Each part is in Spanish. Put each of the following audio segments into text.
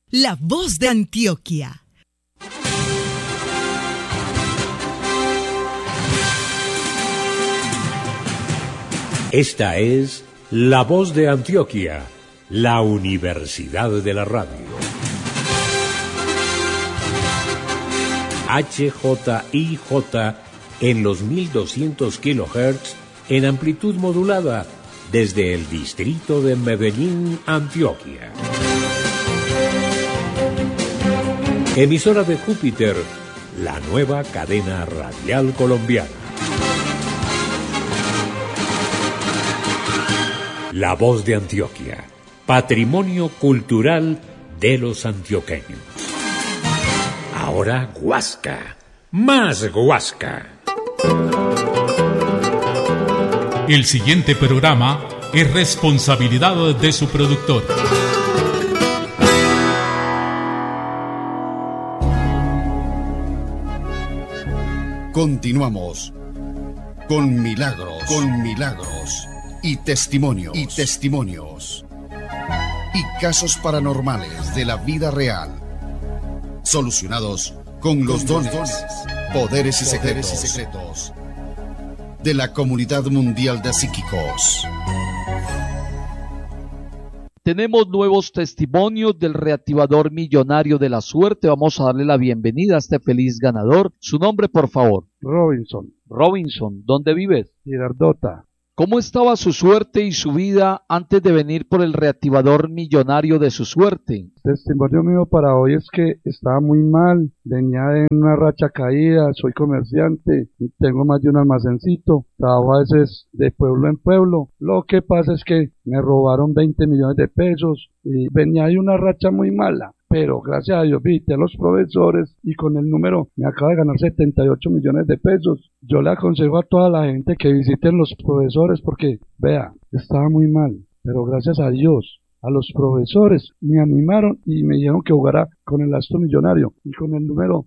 La voz de Antioquia. Esta es La Voz de Antioquia, la Universidad de la Radio. HJIJ en los 1200 kHz en amplitud modulada desde el distrito de Medellín, Antioquia. Emisora de Júpiter, la nueva cadena radial colombiana. La Voz de Antioquia, patrimonio cultural de los antioqueños. Ahora Guasca, más Guasca. El siguiente programa es responsabilidad de su productor. Continuamos con milagros y testimonios y casos paranormales de la vida real, solucionados con los dones, poderes y secretos de la comunidad mundial de psíquicos. Tenemos nuevos testimonios del reactivador millonario de la suerte. Vamos a darle la bienvenida a este feliz ganador. Su nombre, por favor. Robinson, ¿dónde vives? Girardota. ¿Cómo estaba su suerte y su vida antes de venir por el reactivador millonario de su suerte? Testimonio mío para hoy es que estaba muy mal, venía en una racha caída, soy comerciante, tengo más de un almacencito, trabajo a veces de pueblo en pueblo. Lo que pasa es que me robaron 20 millones de pesos y venía de una racha muy mala. Pero gracias a Dios visité a los profesores y con el número me acaba de ganar 78 millones de pesos. Yo le aconsejo a toda la gente que visiten los profesores porque, vea, estaba muy mal. Pero gracias a Dios, a los profesores me animaron y me dijeron que jugara con el astro millonario. Y con el número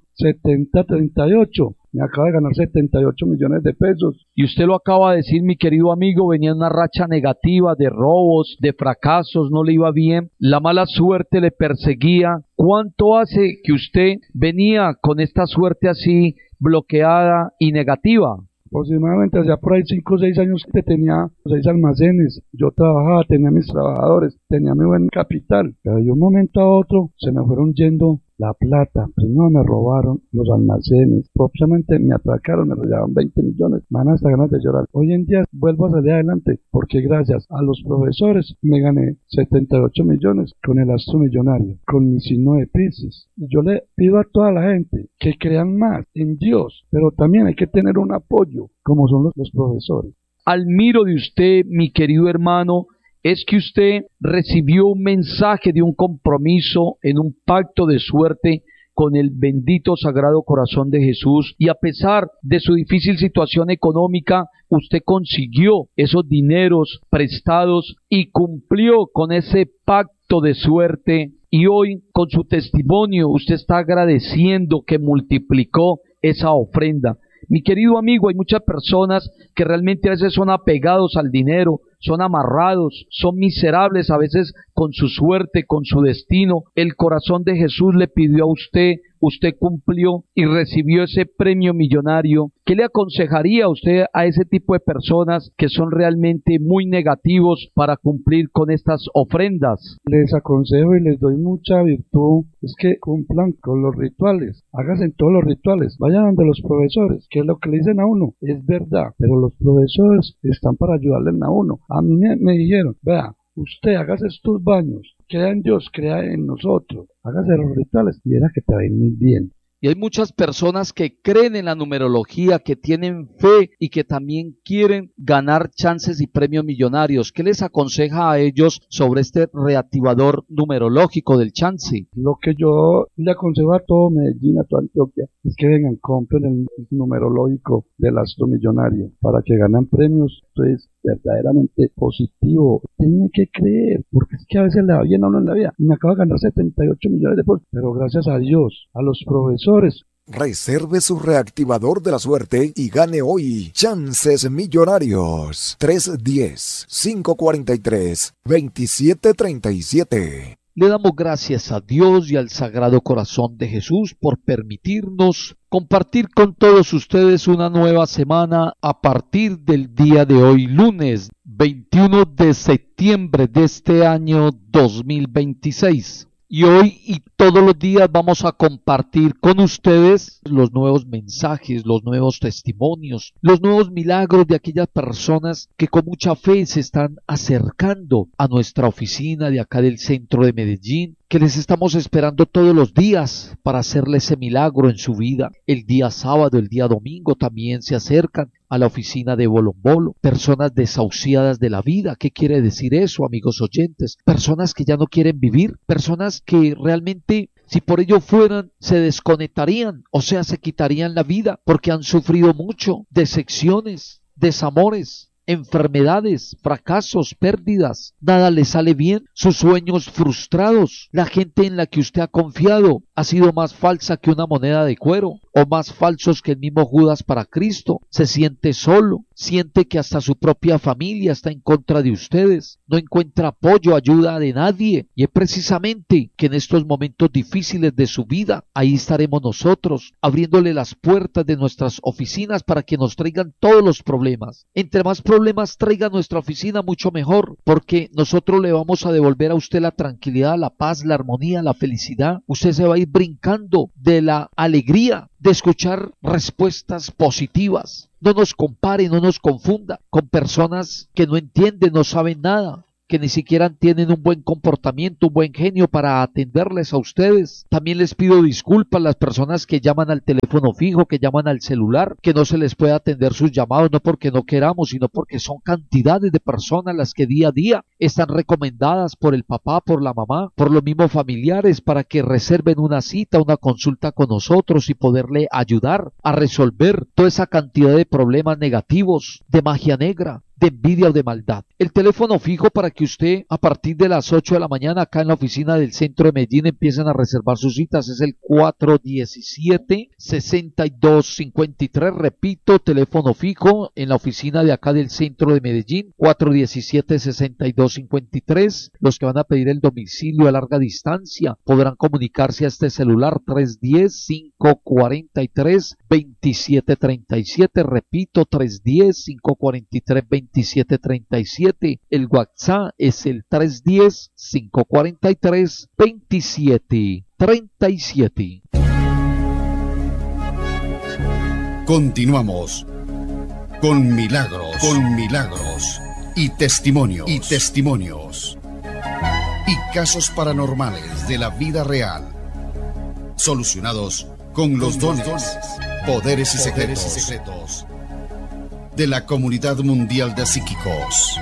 7038 me acaba de ganar 78 millones de pesos. Y usted lo acaba de decir, mi querido amigo, venía en una racha negativa de robos, de fracasos, no le iba bien, la mala suerte le perseguía. ¿Cuánto hace que usted venía con esta suerte así bloqueada y negativa? Aproximadamente hacía por ahí 5 o 6 años que tenía 6 almacenes, yo trabajaba, tenía mis trabajadores, tenía mi buen capital, pero de un momento a otro se me fueron yendo la plata. Primero me robaron los almacenes, propiamente me atracaron, me robaron 20 millones, me dan hasta ganas de llorar. Hoy en día vuelvo a salir adelante porque gracias a los profesores me gané 78 millones con el astro millonario, con mi signo de Piscis. Yo le pido a toda la gente que crean más en Dios, pero también hay que tener un apoyo como son los profesores. Admiro de usted, mi querido hermano, es que usted recibió un mensaje de un compromiso en un pacto de suerte con el bendito Sagrado Corazón de Jesús, y a pesar de su difícil situación económica, usted consiguió esos dineros prestados y cumplió con ese pacto de suerte, y hoy con su testimonio usted está agradeciendo que multiplicó esa ofrenda. Mi querido amigo, hay muchas personas que realmente a veces son apegados al dinero, son amarrados, son miserables a veces con su suerte, con su destino. El corazón de Jesús le pidió a usted, usted cumplió y recibió ese premio millonario. ¿Qué le aconsejaría a usted a ese tipo de personas que son realmente muy negativos para cumplir con estas ofrendas? Les aconsejo y les doy mucha virtud, es que cumplan con los rituales, háganse todos los rituales, vayan donde los profesores, que lo que le dicen a uno es verdad, pero los profesores están para ayudarle a uno. A mí me dijeron, vea, usted hágase estos baños, crea en Dios, crea en nosotros, hágase los rituales y verá que te va a ir muy bien. Y hay muchas personas que creen en la numerología, que tienen fe y que también quieren ganar chances y premios millonarios. ¿Qué les aconseja a ellos sobre este reactivador numerológico del chance? Lo que yo le aconsejo a todo Medellín, a toda Antioquia, es que vengan, compren el numerológico del astro millonario para que ganen premios. Entonces, verdaderamente positivo. Tiene que creer, porque es que a veces le va bien a uno en la vida. Me acabo de ganar 78 millones de pesos, pero gracias a Dios, a los profesores. Reserve su reactivador de la suerte y gane hoy chances millonarios. 310-543-2737. Le damos gracias a Dios y al Sagrado Corazón de Jesús por permitirnos compartir con todos ustedes una nueva semana a partir del día de hoy, lunes 21 de septiembre de este año 2026. Y hoy y todos los días vamos a compartir con ustedes los nuevos mensajes, los nuevos testimonios, los nuevos milagros de aquellas personas que con mucha fe se están acercando a nuestra oficina de acá del centro de Medellín, que les estamos esperando todos los días para hacerle ese milagro en su vida. El día sábado, el día domingo también se acercan a la oficina de Bolombolo, personas desahuciadas de la vida. ¿Qué quiere decir eso, amigos oyentes? Personas que ya no quieren vivir, personas que realmente, si por ello fueran, se desconectarían, o sea, se quitarían la vida porque han sufrido mucho, decepciones, desamores, enfermedades, fracasos, pérdidas, nada le sale bien, sus sueños frustrados, la gente en la que usted ha confiado ha sido más falsa que una moneda de cuero, o más falsos que el mismo Judas para Cristo. Se siente solo, siente que hasta su propia familia está en contra de ustedes, no encuentra apoyo, ayuda de nadie, y es precisamente que en estos momentos difíciles de su vida, ahí estaremos nosotros, abriéndole las puertas de nuestras oficinas para que nos traigan todos los problemas. Entre más problemas traiga nuestra oficina, mucho mejor, porque nosotros le vamos a devolver a usted la tranquilidad, la paz, la armonía, la felicidad. Usted se va a ir brincando de la alegría de escuchar respuestas positivas. No nos compare, no nos confunda con personas que no entienden, no saben nada, que ni siquiera tienen un buen comportamiento, un buen genio para atenderles a ustedes. También les pido disculpas a las personas que llaman al teléfono fijo, que llaman al celular, que no se les puede atender sus llamados, no porque no queramos, sino porque son cantidades de personas las que día a día están recomendadas por el papá, por la mamá, por los mismos familiares, para que reserven una cita, una consulta con nosotros y poderle ayudar a resolver toda esa cantidad de problemas negativos, de magia negra, de envidia o de maldad. El teléfono fijo para que usted a partir de las 8 de la mañana acá en la oficina del centro de Medellín empiecen a reservar sus citas es el 417-6253. Repito, teléfono fijo en la oficina de acá del centro de Medellín, 417-6253. Los que van a pedir el domicilio a larga distancia podrán comunicarse a este celular 310-543-2737. Repito, 310-543-2737. El WhatsApp es el 310-543-2737. Continuamos con milagros y testimonios y casos paranormales de la vida real, solucionados con los dones, poderes y secretos de la Comunidad Mundial de Psíquicos.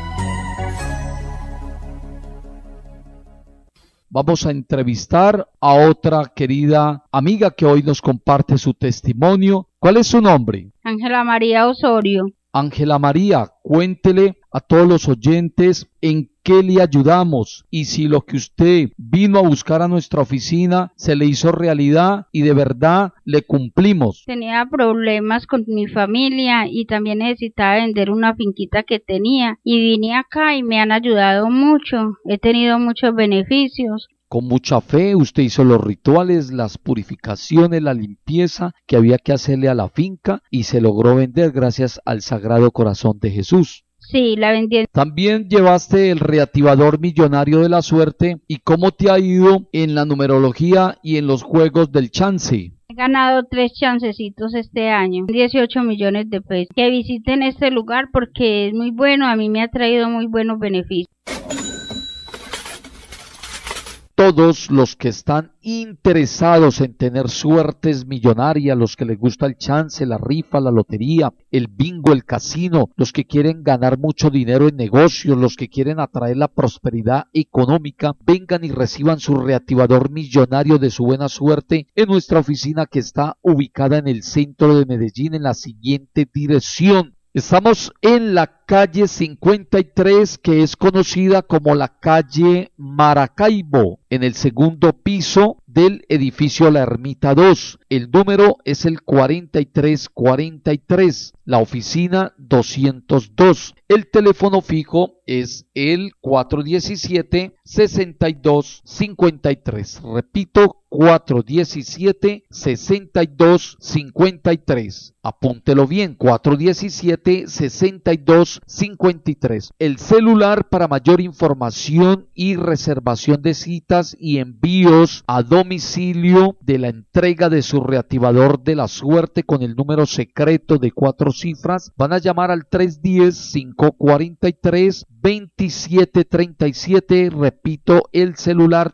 Vamos a entrevistar a otra querida amiga que hoy nos comparte su testimonio. ¿Cuál es su nombre? Ángela María Osorio. Ángela María, cuéntele a todos los oyentes en qué le ayudamos y si lo que usted vino a buscar a nuestra oficina se le hizo realidad y de verdad le cumplimos. Tenía problemas con mi familia y también necesitaba vender una finquita que tenía y vine acá y me han ayudado mucho. He tenido muchos beneficios. Con mucha fe usted hizo los rituales, las purificaciones, la limpieza que había que hacerle a la finca y se logró vender gracias al Sagrado Corazón de Jesús. Sí, la vendí. También llevaste el reactivador millonario de la suerte. ¿Y cómo te ha ido en la numerología y en los juegos del chance? He ganado 3 chancecitos este año, 18 millones de pesos. Que visiten este lugar porque es muy bueno, a mí me ha traído muy buenos beneficios. Todos los que están interesados en tener suertes millonarias, los que les gusta el chance, la rifa, la lotería, el bingo, el casino, los que quieren ganar mucho dinero en negocios, los que quieren atraer la prosperidad económica, vengan y reciban su reactivador millonario de su buena suerte en nuestra oficina que está ubicada en el centro de Medellín en la siguiente dirección. Estamos en la calle 53, que es conocida como la calle Maracaibo, en el segundo piso del edificio La Ermita 2. El número es el 4343, la oficina 202. El teléfono fijo es el 417-6253. Repito, 417-6253. Apúntelo bien, 417-6253. El celular para mayor información y reservación de citas y envíos a domicilio de la entrega de su reactivador de la suerte con el número secreto de 4 cifras. Van a llamar al 310-543-2737. Repito, el celular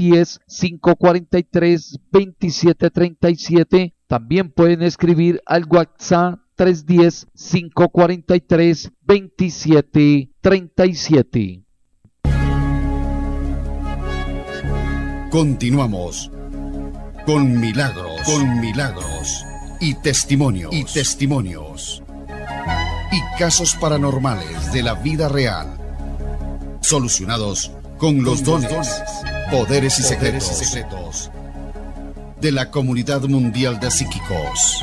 310-543-2737. También pueden escribir al WhatsApp 310-543-2737. Continuamos con milagros y testimonios y casos paranormales de la vida real, solucionados con los dones, poderes y secretos de la Comunidad Mundial de Psíquicos.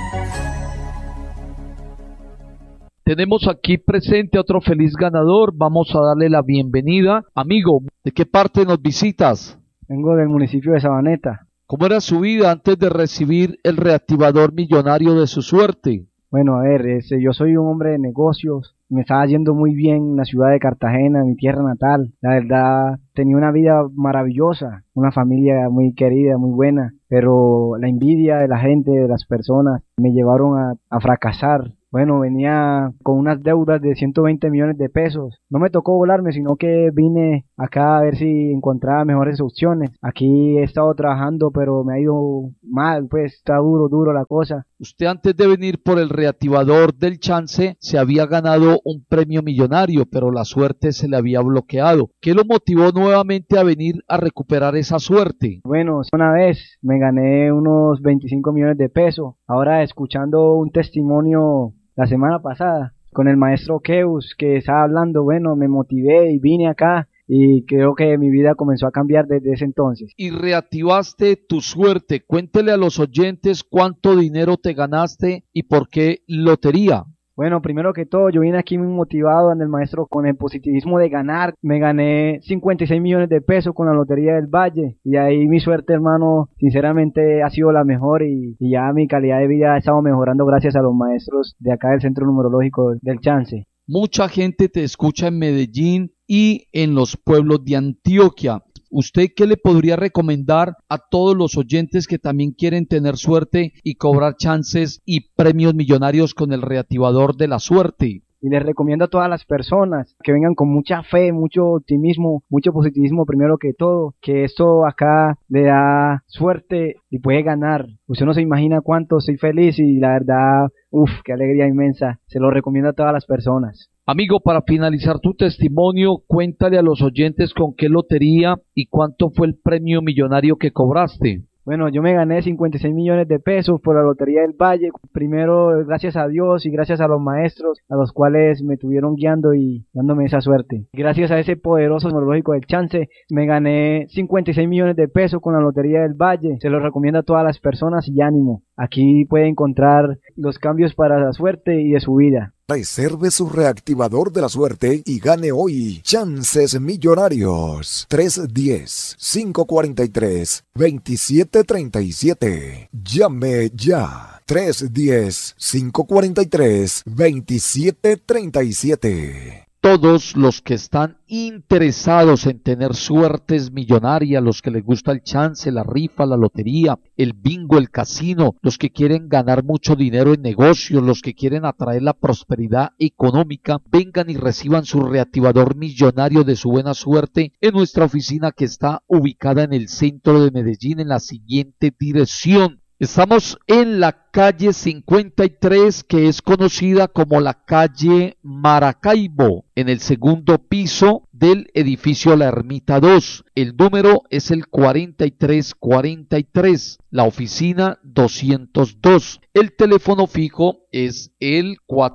Tenemos aquí presente a otro feliz ganador. Vamos a darle la bienvenida. Amigo, ¿de qué parte nos visitas? Vengo del municipio de Sabaneta. ¿Cómo era su vida antes de recibir el reactivador millonario de su suerte? Bueno, a ver, yo soy un hombre de negocios. Me estaba yendo muy bien en la ciudad de Cartagena, mi tierra natal. La verdad, tenía una vida maravillosa, una familia muy querida, muy buena. Pero la envidia de la gente, de las personas, me llevaron a fracasar. Bueno, venía con unas deudas de 120 millones de pesos. No me tocó volarme, sino que vine acá a ver si encontraba mejores opciones. Aquí he estado trabajando, pero me ha ido mal, pues está duro la cosa. Usted antes de venir por el reactivador del chance se había ganado un premio millonario, pero la suerte se le había bloqueado. ¿Qué lo motivó nuevamente a venir a recuperar esa suerte? Bueno, una vez me gané unos 25 millones de pesos. Ahora escuchando un testimonio la semana pasada con el maestro Keus que estaba hablando, bueno, me motivé y vine acá y creo que mi vida comenzó a cambiar desde ese entonces. Y reactivaste tu suerte. Cuéntele a los oyentes cuánto dinero te ganaste y por qué lotería. Bueno, primero que todo, yo vine aquí muy motivado en el maestro con el positivismo de ganar. Me gané 56 millones de pesos con la Lotería del Valle. Y ahí mi suerte, hermano, sinceramente ha sido la mejor y ya mi calidad de vida ha estado mejorando gracias a los maestros de acá del Centro Numerológico del Chance. Mucha gente te escucha en Medellín y en los pueblos de Antioquia. ¿Usted qué le podría recomendar a todos los oyentes que también quieren tener suerte y cobrar chances y premios millonarios con el reactivador de la suerte? Y les recomiendo a todas las personas que vengan con mucha fe, mucho optimismo, mucho positivismo primero que todo, que esto acá le da suerte y puede ganar. Usted no se imagina cuánto soy feliz y la verdad, qué alegría inmensa. Se lo recomiendo a todas las personas. Amigo, para finalizar tu testimonio, cuéntale a los oyentes con qué lotería y cuánto fue el premio millonario que cobraste. Bueno, yo me gané 56 millones de pesos por la Lotería del Valle. Primero, gracias a Dios y gracias a los maestros, a los cuales me estuvieron guiando y dándome esa suerte. Gracias a ese poderoso numerológico del Chance, me gané 56 millones de pesos con la Lotería del Valle. Se lo recomiendo a todas las personas y ánimo. Aquí puede encontrar los cambios para la suerte y de su vida. Reserve su reactivador de la suerte y gane hoy chances millonarios. 310-543-2737. Llame ya. 310-543-2737. Todos los que están interesados en tener suertes millonarias, los que les gusta el chance, la rifa, la lotería, el bingo, el casino, los que quieren ganar mucho dinero en negocios, los que quieren atraer la prosperidad económica, vengan y reciban su reactivador millonario de su buena suerte en nuestra oficina que está ubicada en el centro de Medellín en la siguiente dirección. Estamos en la calle 53, que es conocida como la calle Maracaibo, en el segundo piso del edificio La Ermita 2. El número es el 4343, la oficina 202. El teléfono fijo es el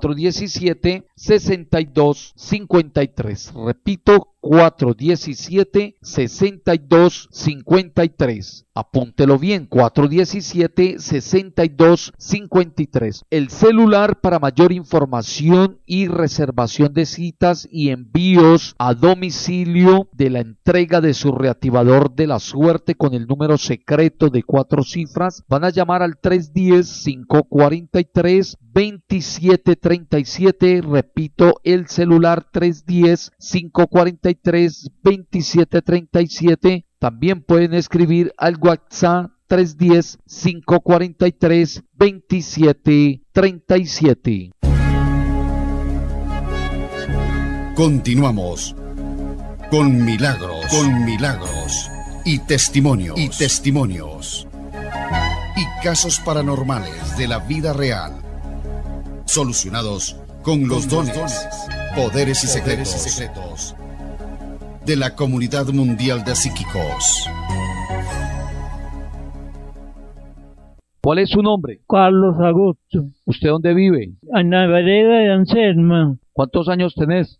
417-6253. Repito, 417-6253. Apúntelo bien, 417-6253. El celular para mayor información y reservación de citas y envíos a domicilio de la entrega de su reactivador de la suerte con el número secreto de 4 cifras. Van a llamar al 310-543-2737. Repito, el celular 310-543-2737. También pueden escribir al WhatsApp 310-543-2737. Continuamos con milagros y testimonios y casos paranormales de la vida real, solucionados con los dones, poderes y secretos de la Comunidad Mundial de Psíquicos. ¿Cuál es su nombre? Carlos Augusto. ¿Usted dónde vive? En la vereda de Anselma. ¿Cuántos años tenés?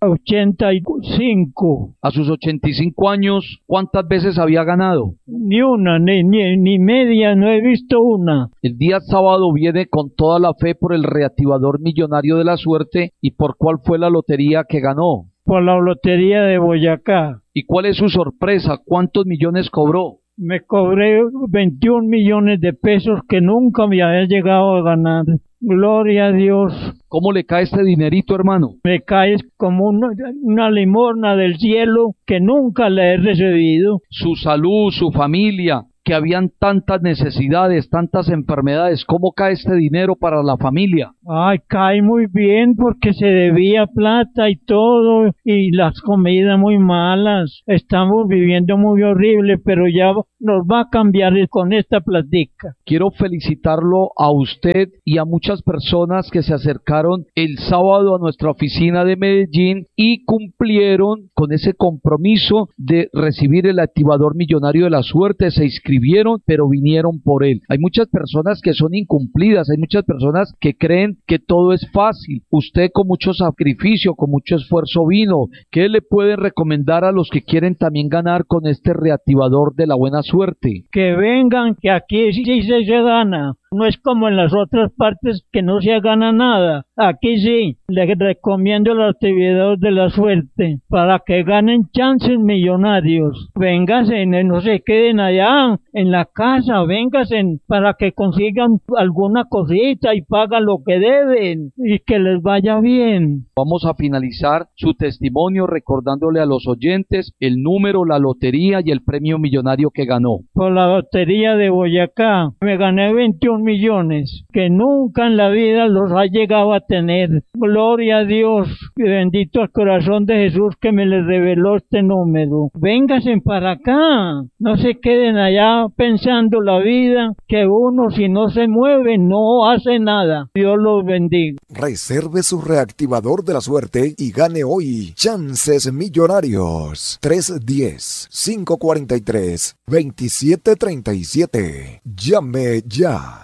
85. A sus 85 años, ¿cuántas veces había ganado? Ni una, ni media, no he visto una. El día sábado viene con toda la fe por el reactivador millonario de la suerte. ¿Y por cuál fue la lotería que ganó? Por la lotería de Boyacá. ¿Y cuál es su sorpresa? ¿Cuántos millones cobró? Me cobré 21 millones de pesos que nunca me había llegado a ganar. Gloria a Dios. ¿Cómo le cae este dinerito, hermano? Me cae como una limosna del cielo que nunca le he recibido. Su salud, su familia, que habían tantas necesidades, tantas enfermedades. ¿Cómo cae este dinero para la familia? Ay, cae muy bien porque se debía plata y todo, y las comidas muy malas. Estamos viviendo muy horrible, pero ya nos va a cambiar con esta platica. Quiero felicitarlo a usted y a muchas personas que se acercaron el sábado a nuestra oficina de Medellín y cumplieron con ese compromiso de recibir el activador millonario de la suerte. Se inscribieron, pero vinieron por él. Hay muchas personas que son incumplidas, hay muchas personas que creen que todo es fácil. Usted con mucho sacrificio, con mucho esfuerzo vino. ¿Qué le puede recomendar a los que quieren también ganar con este reactivador de la buena suerte? Que vengan, que aquí sí se gana. No es como en las otras partes que no se gana nada. Aquí sí, les recomiendo la actividad de la suerte para que ganen chances millonarios. Vénganse, no se queden allá en la casa, vénganse para que consigan alguna cosita y pagan lo que deben y que les vaya bien. Vamos a finalizar su testimonio recordándole a los oyentes el número, la lotería y el premio millonario que ganó. Por la lotería de Boyacá me gané 21 millones que nunca en la vida los ha llegado a tener. Gloria a Dios y bendito el corazón de Jesús que me les reveló este número. Vénganse para acá, no se queden allá pensando la vida que uno si no se mueve no hace nada. Dios los bendiga. Reserve su reactivador de la suerte y gane hoy chances millonarios. 310-543-2737. Llame ya.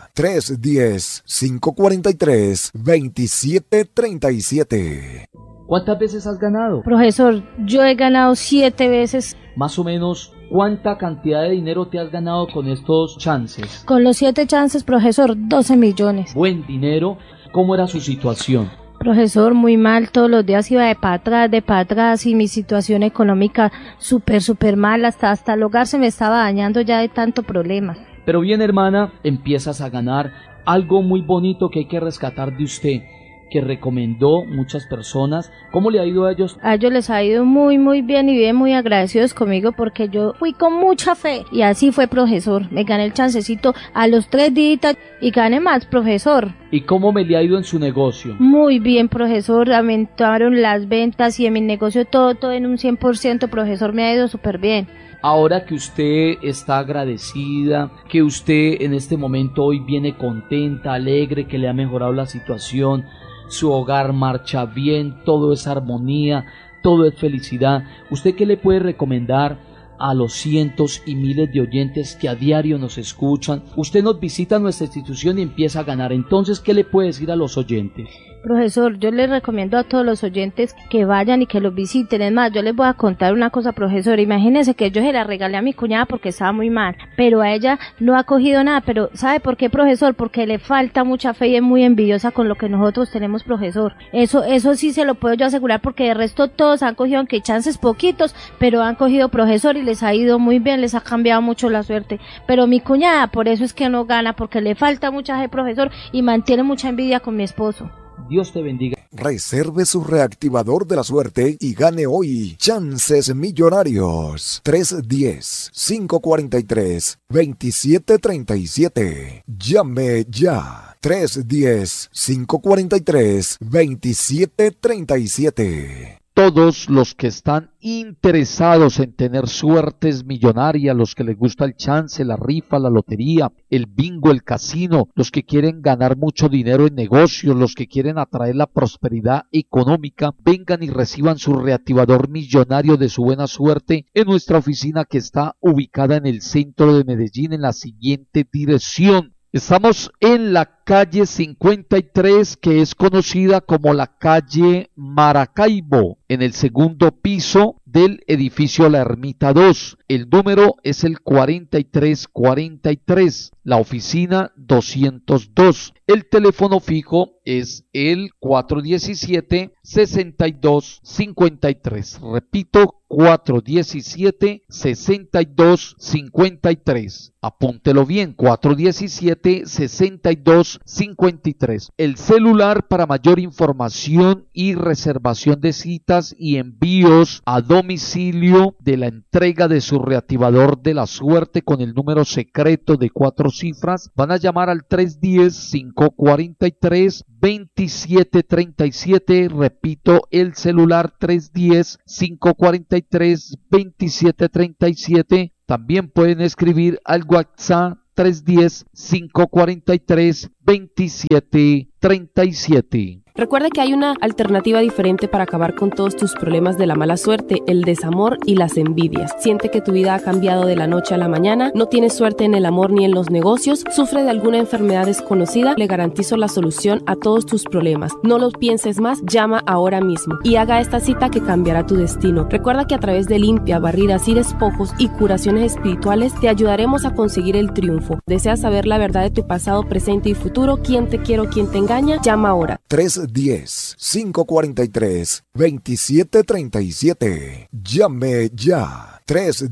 310-543-2737. ¿Cuántas veces has ganado? Profesor, yo he ganado 7 veces. Más o menos, ¿cuánta cantidad de dinero te has ganado con estos chances? Con los 7 chances, profesor, 12 millones. Buen dinero. ¿Cómo era su situación? Profesor, muy mal, todos los días iba de para atrás y mi situación económica súper mal, hasta el hogar se me estaba dañando ya de tanto problema. Pero bien, hermana, empiezas a ganar algo muy bonito que hay que rescatar de usted, que recomendó muchas personas. ¿Cómo le ha ido a ellos? A ellos les ha ido muy bien y bien muy agradecidos conmigo porque yo fui con mucha fe y así fue, profesor. Me gané el chancecito a los 3 días y gané más, profesor. ¿Y cómo me le ha ido en su negocio? Muy bien, profesor, aumentaron las ventas y en mi negocio todo en un 100%, profesor, me ha ido súper bien. Ahora que usted está agradecida, que usted en este momento hoy viene contenta, alegre, que le ha mejorado la situación, su hogar marcha bien, todo es armonía, todo es felicidad, ¿usted qué le puede recomendar a los cientos y miles de oyentes que a diario nos escuchan. Usted nos visita a nuestra institución y empieza a ganar. Entonces, ¿qué le puede decir a los oyentes? Profesor, yo les recomiendo a todos los oyentes que vayan y que los visiten. Es más, yo les voy a contar una cosa, profesor. Imagínense que yo se la regalé a mi cuñada porque estaba muy mal, pero a ella no ha cogido nada. Pero ¿sabe por qué, profesor? Porque le falta mucha fe y es muy envidiosa con lo que nosotros tenemos, profesor. Eso sí se lo puedo yo asegurar, porque de resto todos han cogido, aunque chances poquitos, pero han cogido, profesor, y les ha ido muy bien, les ha cambiado mucho la suerte. Pero mi cuñada, por eso es que no gana, porque le falta mucha fe, profesor, y mantiene mucha envidia con mi esposo. Dios te bendiga. Reserve su reactivador de la suerte y gane hoy chances millonarios. 310-543-2737. Llame ya. 310-543-2737. Todos los que están interesados en tener suertes millonarias, los que les gusta el chance, la rifa, la lotería, el bingo, el casino, los que quieren ganar mucho dinero en negocios, los que quieren atraer la prosperidad económica, vengan y reciban su reactivador millonario de su buena suerte en nuestra oficina, que está ubicada en el centro de Medellín, en la siguiente dirección. Estamos en la calle 53, que es conocida como la calle Maracaibo, en el segundo piso del edificio La Ermita 2. El número es el 4343, la oficina 202. El teléfono fijo es el 417-6253. Repito, 417-6253. Apúntelo bien, 417-6253. El celular para mayor información y reservación de citas y envíos a domicilio de la entrega de su reactivador de la suerte con el número secreto de 4 cifras. Van a llamar al 310-543-2737. Repito, el celular 310-543-2737. También pueden escribir al WhatsApp 310-543-2737. Recuerda que hay una alternativa diferente para acabar con todos tus problemas de la mala suerte, el desamor y las envidias. Siente que tu vida ha cambiado de la noche a la mañana, no tienes suerte en el amor ni en los negocios, sufre de alguna enfermedad desconocida. Le garantizo la solución a todos tus problemas. No los pienses más, llama ahora mismo y haga esta cita que cambiará tu destino. Recuerda que a través de limpia, barridas y despojos y curaciones espirituales te ayudaremos a conseguir el triunfo. ¿Deseas saber la verdad de tu pasado, presente y futuro? ¿Quién te quiere o quién te engaña? Llama ahora. 310-543-2737. Llame ya.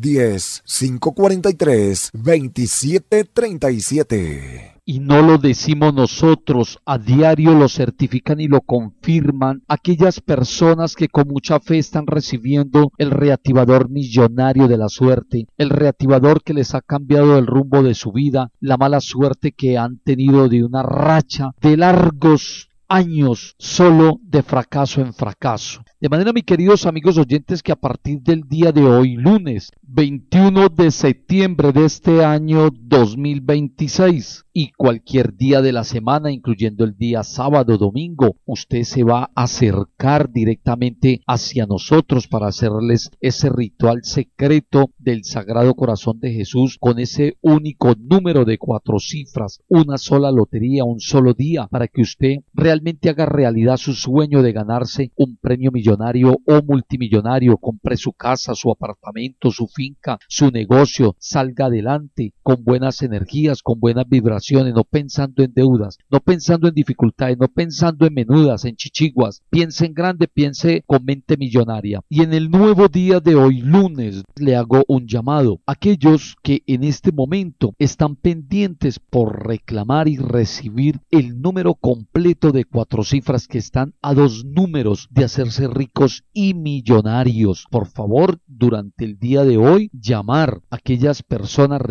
310-543-2737. Y no lo decimos nosotros, a diario lo certifican y lo confirman aquellas personas que con mucha fe están recibiendo el reactivador millonario de la suerte, el reactivador que les ha cambiado el rumbo de su vida, la mala suerte que han tenido de una racha de largos años solo de fracaso en fracaso. De manera, mis queridos amigos oyentes, que a partir del día de hoy, lunes 21 de septiembre de este año 2026, y cualquier día de la semana, incluyendo el día sábado, domingo, usted se va a acercar directamente hacia nosotros para hacerles ese ritual secreto del Sagrado Corazón de Jesús con ese único número de 4 cifras, una sola lotería, un solo día, para que usted realmente haga realidad su sueño de ganarse un premio millonario o multimillonario, compre su casa, su apartamento, su finca, su negocio, salga adelante con buenas energías, con buenas vibraciones, no pensando en deudas, no pensando en dificultades, no pensando en menudas, en chichiguas. Piense en grande, piense con mente millonaria. Y en el nuevo día de hoy, lunes, le hago un llamado a aquellos que en este momento están pendientes por reclamar y recibir el número completo de 4 cifras, que están a 2 números de hacerse ricos y millonarios. Por favor, durante el día de hoy, llamar a aquellas personas, repito,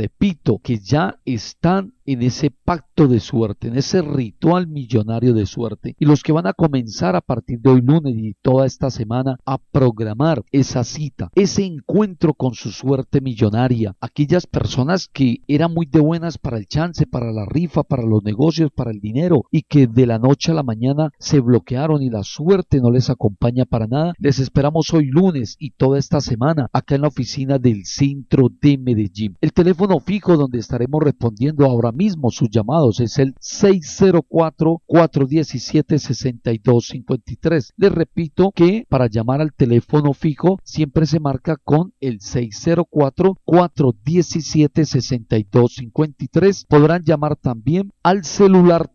repito, que ya están en ese pacto de suerte, en ese ritual millonario de suerte, y los que van a comenzar a partir de hoy lunes y toda esta semana a programar esa cita, ese encuentro con su suerte millonaria, aquellas personas que eran muy de buenas para el chance, para la rifa, para los negocios, para el dinero, y que de la noche a la mañana se bloquearon y la suerte no les acompaña para nada, les esperamos hoy lunes y toda esta semana acá en la oficina del Centro de Medellín. El teléfono fijo donde estaremos respondiendo ahora mismo sus llamados es el 604-417-6253. Les repito que para llamar al teléfono fijo siempre se marca con el 604-417-6253. Podrán llamar también al celular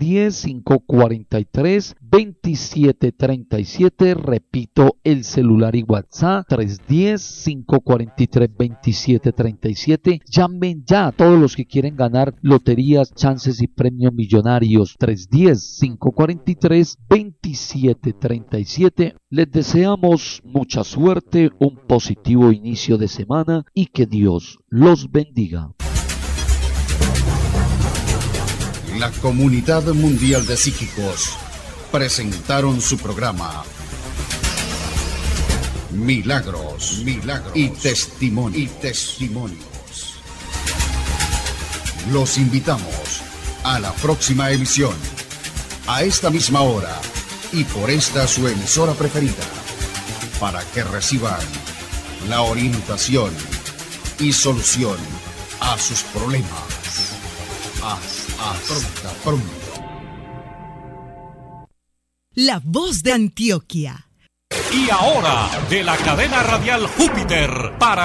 310-543-2737. Repito, el celular y WhatsApp 310-543-2737. Llamen ya a todos los que quieren ganar loterías, chances y premios millonarios. 310-543-2737. Les deseamos mucha suerte, un positivo inicio de semana y que Dios los bendiga. La Comunidad Mundial de Psíquicos presentaron su programa Milagros y Testimonios. Los invitamos a la próxima emisión, a esta misma hora y por esta su emisora preferida, para que reciban la orientación y solución a sus problemas. Hasta pronto. La voz de Antioquia. Y ahora, de la cadena radial Júpiter, para